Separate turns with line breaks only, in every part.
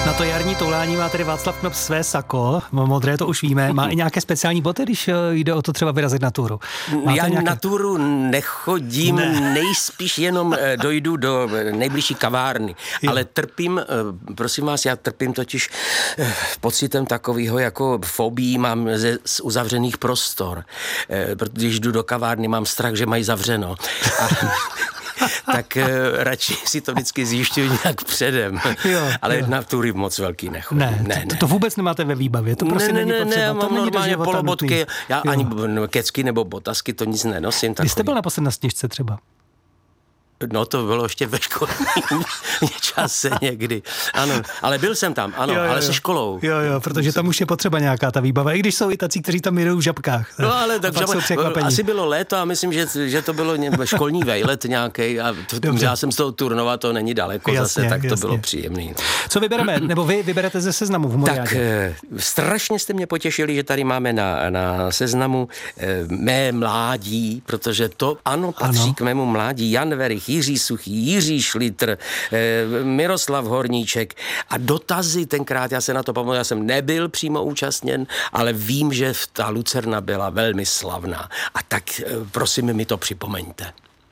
Na to jarní toulání má tedy Václav Knops své sako, modré to už víme, má i nějaké speciální boty, když jde o to třeba vyrazit na túru.
Já na túru nechodím, nejspíš jenom dojdu do nejbližší kavárny, ale trpím, prosím vás, já trpím totiž pocitem takového jako fobii mám z uzavřených prostor, protože když jdu do kavárny, mám strach, že mají zavřeno. Tak radši si to vždycky zjišťuji nějak předem. Ale na túry moc velký nechodím.
Ne. To vůbec nemáte ve výbavě, to prostě není potřeba.
Já mám normálně polobotky, já ani kecky nebo botasky, to nic nenosím.
Vy jste byl naposled na Sněžce třeba?
No to bylo ještě ve školním čase někdy. Ano, ale byl jsem tam, ano, ale se školou.
Jo, protože tam už je potřeba nějaká ta výbava, i když jsou i tací, kteří tam jedou v žabkách.
No ale tak asi bylo léto a myslím, že to bylo školní vejlet nějaký a já jsem z toho Turnova, to není daleko zase, tak to bylo příjemný.
Co vybereme? Nebo vy vyberete ze seznamu v Moriádě?
Tak strašně jste mě potěšili, že tady máme na seznamu mé mládí, protože to patří k mému mládí. Jan Werich, Jiří Suchý, Jiří Šlitr, Miroslav Horníček a dotazy tenkrát, já se na to pamatuju, já jsem nebyl přímo účastněn, ale vím, že ta Lucerna byla velmi slavná. A tak prosím mi to připomeňte.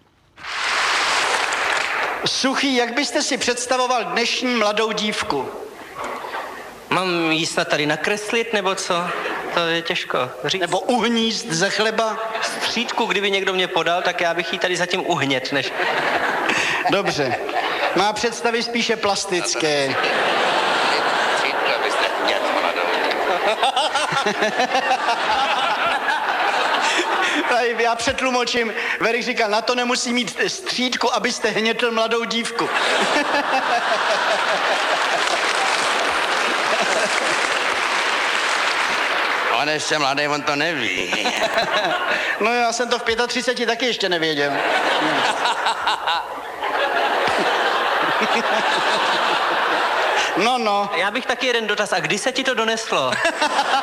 Suchý, jak byste si představoval dnešní mladou dívku?
Mám jí snad tady nakreslit, nebo co? To je těžko říct.
Nebo uhnízd ze chleba?
Střídku, kdyby někdo mě podal, tak já bych jí tady zatím uhnět, než...
Dobře. Má představy spíše plastické.
Střídku, abyste hnět,
Já přetlumočím. Verich říkal, na to nemusí mít střídku, abyste hnětl mladou dívku.
On ještě mladý, on to neví.
No já jsem to v 35 taky ještě nevěděl. No.
Já bych taky jeden dotaz. A kdy se ti to doneslo?